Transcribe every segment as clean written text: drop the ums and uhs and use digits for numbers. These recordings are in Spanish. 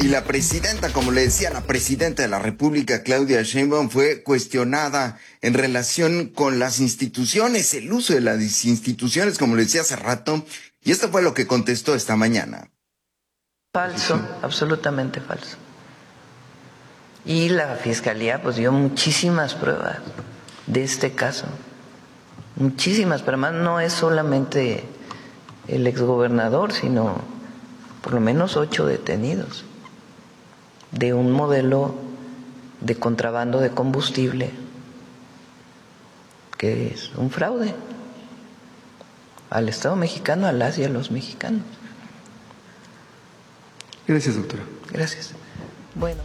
Y la presidenta, como le decía, la presidenta de la República, Claudia Sheinbaum, fue cuestionada en relación con las instituciones, el uso de las instituciones, como le decía hace rato, y esto fue lo que contestó esta mañana. Falso, absolutamente falso. Y la Fiscalía pues dio muchísimas pruebas de este caso, muchísimas, pero además no es solamente el exgobernador, sino por lo menos 8 detenidos de un modelo de contrabando de combustible que es un fraude al Estado mexicano, a las y a los mexicanos. Gracias, doctora. Gracias. Bueno,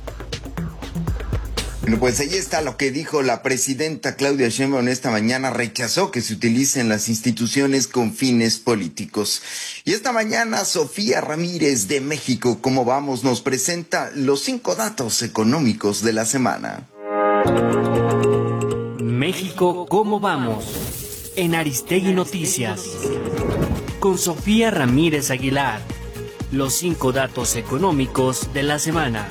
pues ahí está lo que dijo la presidenta Claudia Sheinbaum esta mañana. Rechazó que se utilicen las instituciones con fines políticos. Y esta mañana Sofía Ramírez de México, ¿cómo vamos?, nos presenta los 5 datos económicos de la semana. México, ¿cómo vamos? En Aristegui Noticias. Con Sofía Ramírez Aguilar. Los 5 datos económicos de la semana.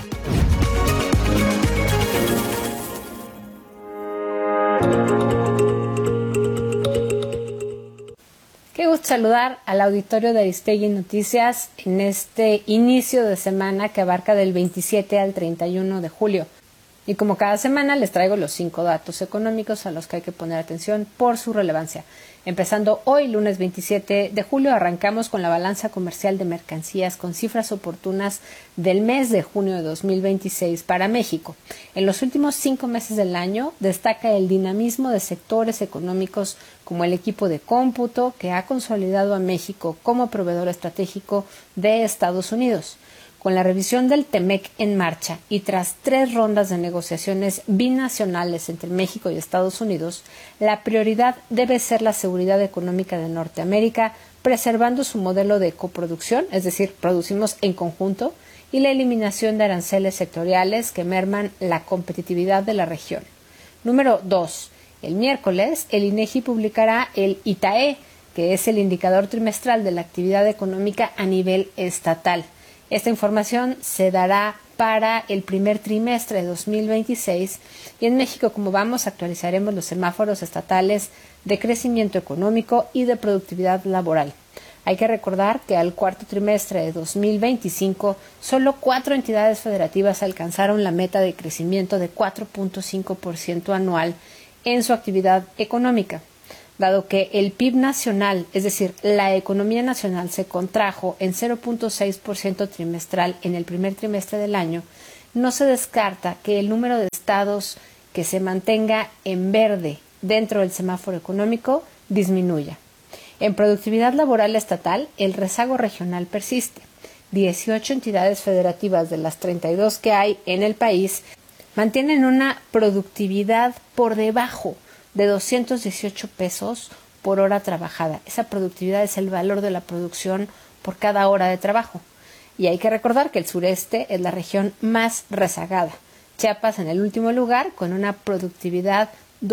Qué gusto saludar al auditorio de Aristegui Noticias en este inicio de semana que abarca del 27 al 31 de julio. Y como cada semana les traigo los 5 datos económicos a los que hay que poner atención por su relevancia. Empezando hoy, lunes 27 de julio, arrancamos con la balanza comercial de mercancías con cifras oportunas del mes de junio de 2026 para México. En los últimos 5 meses del año destaca el dinamismo de sectores económicos como el equipo de cómputo, que ha consolidado a México como proveedor estratégico de Estados Unidos. Con la revisión del TEMEC en marcha y tras 3 rondas de negociaciones binacionales entre México y Estados Unidos, la prioridad debe ser la seguridad económica de Norteamérica, preservando su modelo de coproducción, es decir, producimos en conjunto, y la eliminación de aranceles sectoriales que merman la competitividad de la región. Número 2. El miércoles, el INEGI publicará el ITAE, que es el indicador trimestral de la actividad económica a nivel estatal. Esta información se dará para el primer trimestre de 2026 y en México, como vamos, actualizaremos los semáforos estatales de crecimiento económico y de productividad laboral. Hay que recordar que al cuarto trimestre de 2025, solo 4 entidades federativas alcanzaron la meta de crecimiento de 4.5% anual en su actividad económica. Dado que el PIB nacional, es decir, la economía nacional, se contrajo en 0.6% trimestral en el primer trimestre del año, no se descarta que el número de estados que se mantenga en verde dentro del semáforo económico disminuya. En productividad laboral estatal, el rezago regional persiste. 18 entidades federativas de las 32 que hay en el país mantienen una productividad por debajo de 218 pesos por hora trabajada. Esa productividad es el valor de la producción por cada hora de trabajo. Y hay que recordar que el sureste es la región más rezagada. Chiapas en el último lugar con una productividad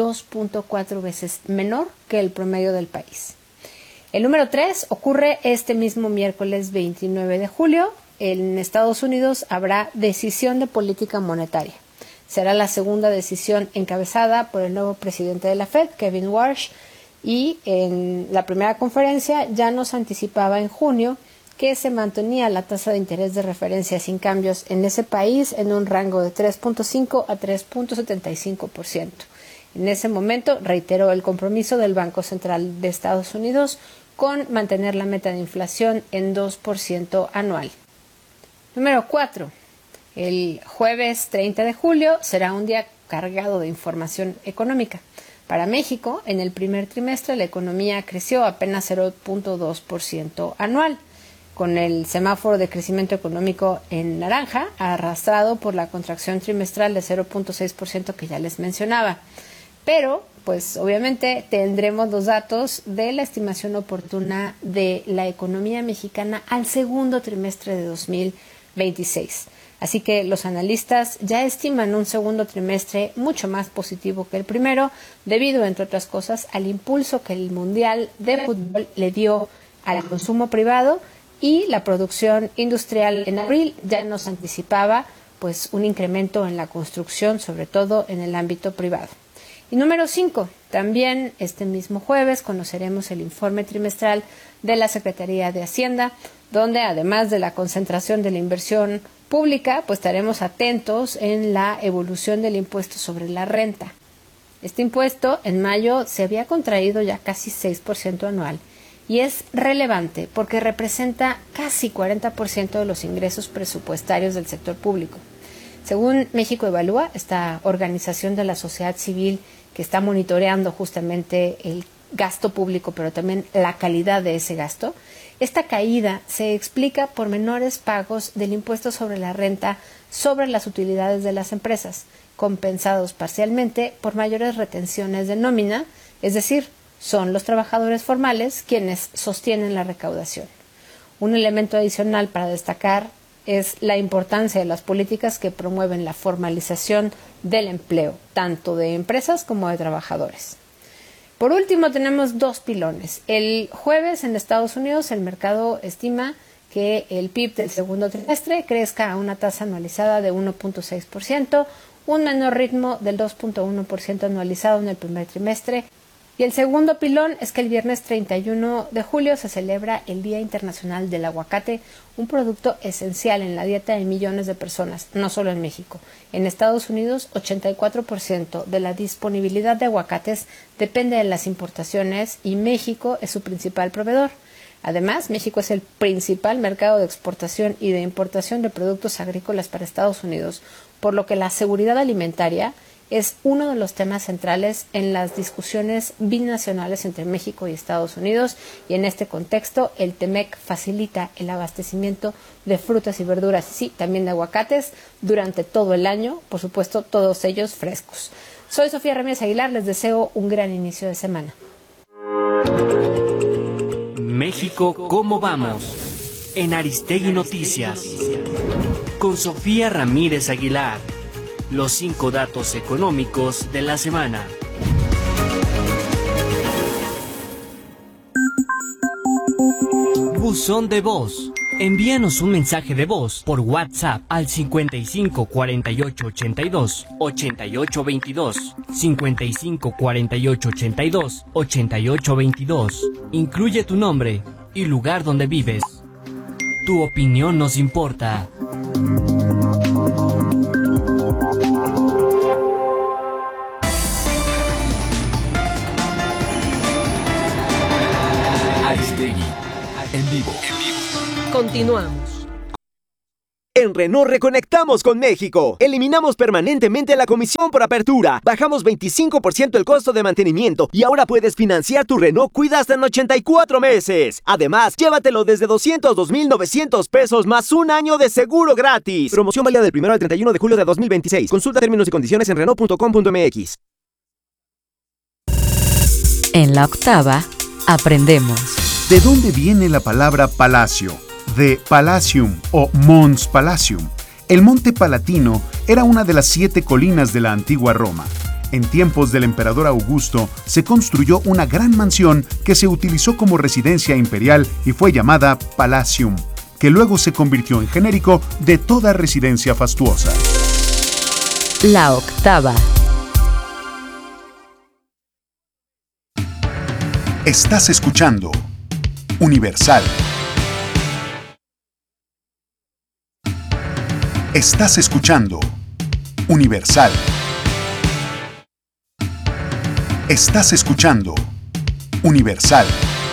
2.4 veces menor que el promedio del país. El número 3 ocurre este mismo miércoles 29 de julio. En Estados Unidos habrá decisión de política monetaria. Será la segunda decisión encabezada por el nuevo presidente de la Fed, Kevin Warsh, y en la primera conferencia ya nos anticipaba en junio que se mantenía la tasa de interés de referencia sin cambios en ese país en un rango de 3.5 a 3.75%. En ese momento reiteró el compromiso del Banco Central de Estados Unidos con mantener la meta de inflación en 2% anual. Número 4. El jueves 30 de julio será un día cargado de información económica. Para México, en el primer trimestre la economía creció apenas 0.2% anual, con el semáforo de crecimiento económico en naranja, arrastrado por la contracción trimestral de 0.6% que ya les mencionaba. Pero, pues obviamente tendremos los datos de la estimación oportuna de la economía mexicana al segundo trimestre de 2026. Así que los analistas ya estiman un segundo trimestre mucho más positivo que el primero, debido, entre otras cosas, al impulso que el Mundial de Fútbol le dio al consumo privado y la producción industrial en abril ya nos anticipaba pues un incremento en la construcción, sobre todo en el ámbito privado. Y número 5, también este mismo jueves conoceremos el informe trimestral de la Secretaría de Hacienda, donde además de la concentración de la inversión pública, pues estaremos atentos en la evolución del impuesto sobre la renta. Este impuesto en mayo se había contraído ya casi 6% anual y es relevante porque representa casi 40% de los ingresos presupuestarios del sector público. Según México Evalúa, esta organización de la sociedad civil que está monitoreando justamente el gasto público, pero también la calidad de ese gasto, esta caída se explica por menores pagos del impuesto sobre la renta sobre las utilidades de las empresas, compensados parcialmente por mayores retenciones de nómina, es decir, son los trabajadores formales quienes sostienen la recaudación. Un elemento adicional para destacar es la importancia de las políticas que promueven la formalización del empleo, tanto de empresas como de trabajadores. Por último, tenemos 2 pilones. El jueves en Estados Unidos el mercado estima que el PIB del segundo trimestre crezca a una tasa anualizada de 1.6%, un menor ritmo del 2.1% anualizado en el primer trimestre. Y el segundo pilón es que el viernes 31 de julio se celebra el Día Internacional del Aguacate, un producto esencial en la dieta de millones de personas, no solo en México. En Estados Unidos, 84% de la disponibilidad de aguacates depende de las importaciones y México es su principal proveedor. Además, México es el principal mercado de exportación y de importación de productos agrícolas para Estados Unidos, por lo que la seguridad alimentaria es uno de los temas centrales en las discusiones binacionales entre México y Estados Unidos, y en este contexto el TEMEC facilita el abastecimiento de frutas y verduras, sí, también de aguacates, durante todo el año, por supuesto, todos ellos frescos. Soy Sofía Ramírez Aguilar, les deseo un gran inicio de semana. México, ¿cómo vamos? En Aristegui Noticias, con Sofía Ramírez Aguilar. Los 5 datos económicos de la semana. Buzón de voz. Envíanos un mensaje de voz por WhatsApp al 55 48 82 88 22, 55 48 82 88 22. Incluye tu nombre y lugar donde vives. Tu opinión nos importa. Aristegui, en vivo. Continuamos. En Renault reconectamos con México. Eliminamos permanentemente la comisión por apertura. Bajamos 25% el costo de mantenimiento y ahora puedes financiar tu Renault Kwid hasta en 84 meses. Además, llévatelo desde 202,900 pesos más un año de seguro gratis. Promoción válida del 1 al 31 de julio de 2026. Consulta términos y condiciones en Renault.com.mx. En la octava, aprendemos. ¿De dónde viene la palabra palacio? De Palatium o Mons Palatium. El Monte Palatino era una de las 7 colinas de la antigua Roma. En tiempos del emperador Augusto se construyó una gran mansión que se utilizó como residencia imperial y fue llamada Palatium, que luego se convirtió en genérico de toda residencia fastuosa. La octava. Estás escuchando Universal. Estás escuchando Universal. Estás escuchando Universal.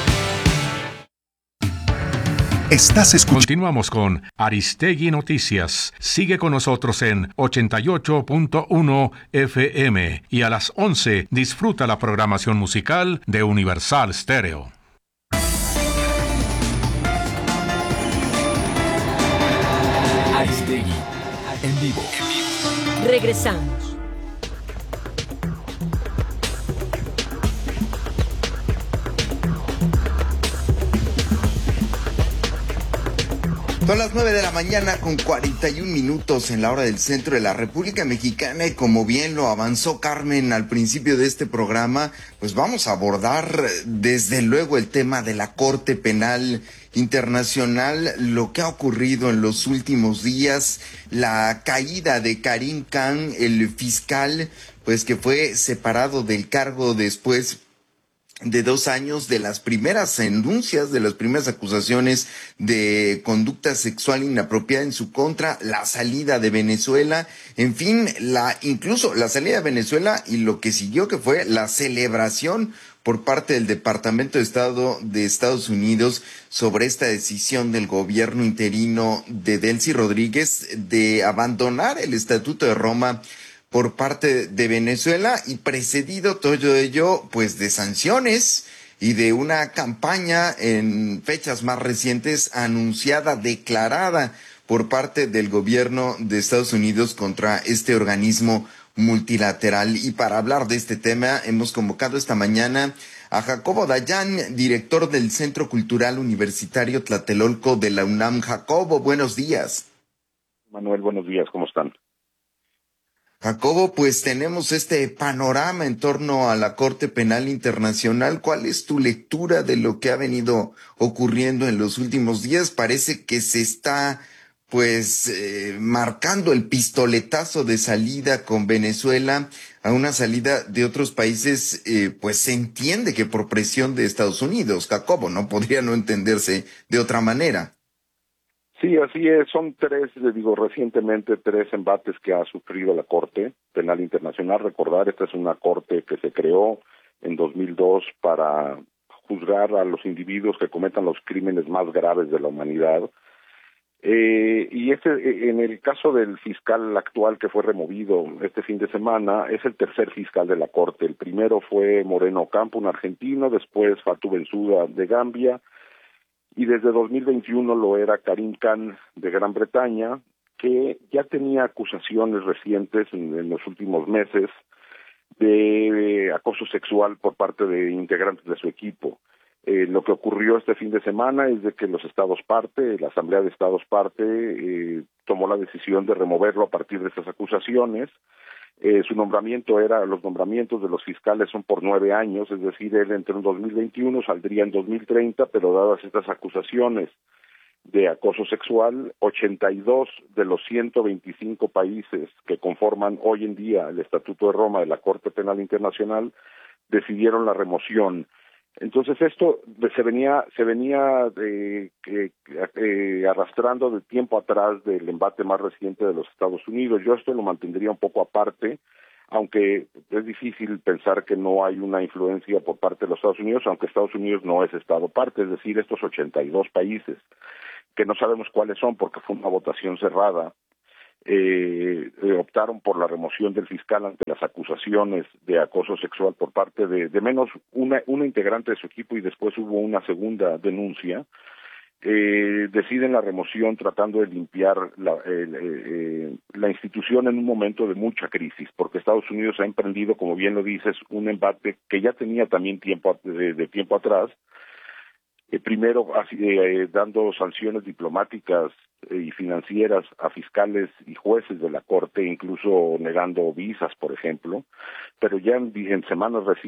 Continuamos con Aristegui Noticias. Sigue con nosotros en 88.1 FM y a las 11 disfruta la programación musical de Universal Stereo. Aristegui, en vivo. Regresamos. Son las 9 de la mañana con 41 minutos en la hora del centro de la República Mexicana, y como bien lo avanzó Carmen al principio de este programa, pues vamos a abordar desde luego el tema de la Corte Penal Internacional, lo que ha ocurrido en los últimos días, la caída de Karim Khan, el fiscal, pues que fue separado del cargo después de 2 años de las primeras denuncias, de las primeras acusaciones de conducta sexual inapropiada en su contra, la salida de Venezuela, en fin, incluso la salida de Venezuela y lo que siguió, que fue la celebración por parte del Departamento de Estado de Estados Unidos sobre esta decisión del gobierno interino de Delcy Rodríguez de abandonar el Estatuto de Roma por parte de Venezuela, y precedido todo ello pues de sanciones y de una campaña en fechas más recientes anunciada, declarada por parte del gobierno de Estados Unidos contra este organismo multilateral. Y para hablar de este tema hemos convocado esta mañana a Jacobo Dayan, director del Centro Cultural Universitario Tlatelolco de la UNAM. Jacobo, buenos días. Manuel, buenos días, ¿cómo están? Jacobo, pues tenemos este panorama en torno a la Corte Penal Internacional. ¿Cuál es tu lectura de lo que ha venido ocurriendo en los últimos días? Parece que se está marcando el pistoletazo de salida con Venezuela, a una salida de otros países, pues se entiende que por presión de Estados Unidos. Jacobo, no podría no entenderse de otra manera. Sí, así es. Son recientemente 3 embates que ha sufrido la Corte Penal Internacional. Recordar, esta es una corte que se creó en 2002 para juzgar a los individuos que cometan los crímenes más graves de la humanidad. Y en el caso del fiscal actual que fue removido este fin de semana, es el tercer fiscal de la Corte. El primero fue Moreno Ocampo, un argentino, después Fatou Bensouda de Gambia, y desde 2021 lo era Karim Khan de Gran Bretaña, que ya tenía acusaciones recientes en los últimos meses de acoso sexual por parte de integrantes de su equipo. Lo que ocurrió este fin de semana es de que los Estados parte, la Asamblea de Estados parte, tomó la decisión de removerlo a partir de estas acusaciones. Su nombramiento los nombramientos de los fiscales son por 9 años, es decir, él entró en 2021, saldría en 2030, pero dadas estas acusaciones de acoso sexual, 82 de los 125 países que conforman hoy en día el Estatuto de Roma de la Corte Penal Internacional decidieron la remoción. Entonces esto se venía arrastrando de tiempo atrás del embate más reciente de los Estados Unidos. Yo esto lo mantendría un poco aparte, aunque es difícil pensar que no hay una influencia por parte de los Estados Unidos, aunque Estados Unidos no es Estado parte, es decir, estos 82 países, que no sabemos cuáles son porque fue una votación cerrada, optaron por la remoción del fiscal ante las acusaciones de acoso sexual por parte de menos una integrante de su equipo, y después hubo una segunda denuncia. Deciden la remoción tratando de limpiar la institución en un momento de mucha crisis, porque Estados Unidos ha emprendido, como bien lo dices, un embate que ya tenía también tiempo atrás. Primero dando sanciones diplomáticas y financieras a fiscales y jueces de la Corte, incluso negando visas, por ejemplo, pero ya en semanas recientes